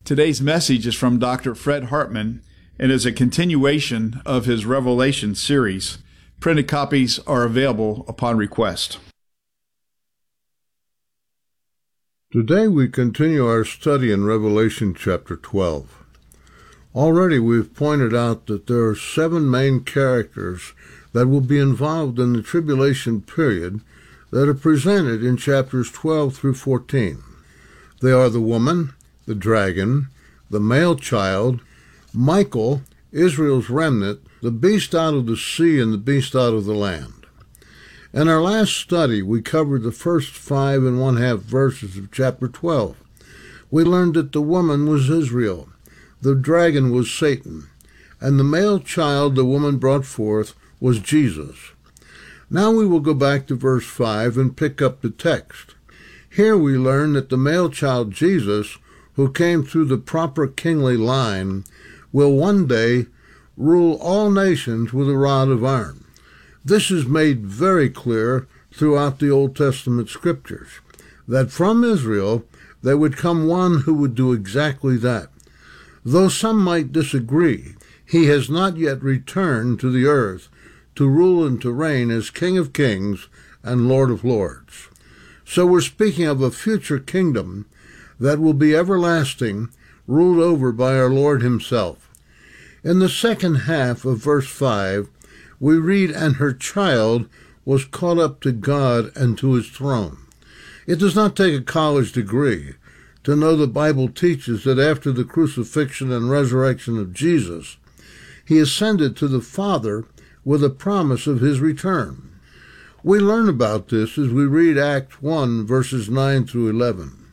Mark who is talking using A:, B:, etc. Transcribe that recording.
A: Today's message is from Dr. Fred Hartman and is a continuation of his Revelation series. Printed copies are available upon request.
B: Today we continue our study in Revelation chapter 12. Already we've pointed out that there are 7 main characters that will be involved in the tribulation period that are presented in chapters 12 through 14. They are the woman, the dragon, the male child, Michael, Israel's remnant, the beast out of the sea, and the beast out of the land. In our last study, we covered the first 5 1/2 verses of chapter 12. We learned that the woman was Israel, the dragon was Satan, and the male child the woman brought forth was Jesus. Now we will go back to verse 5 and pick up the text. Here we learn that the male child Jesus, who came through the proper kingly line, will one day rule all nations with a rod of iron. This is made very clear throughout the Old Testament scriptures, that from Israel there would come one who would do exactly that. Though some might disagree, he has not yet returned to the earth to rule and to reign as King of Kings and Lord of Lords. So we're speaking of a future kingdom that will be everlasting, ruled over by our Lord himself. In the second half of verse 5, we read, "And her child was caught up to God and to his throne." It does not take a college degree to know the Bible teaches that after the crucifixion and resurrection of Jesus, he ascended to the Father with a promise of his return. We learn about this as we read Acts 1, verses 9 through 11.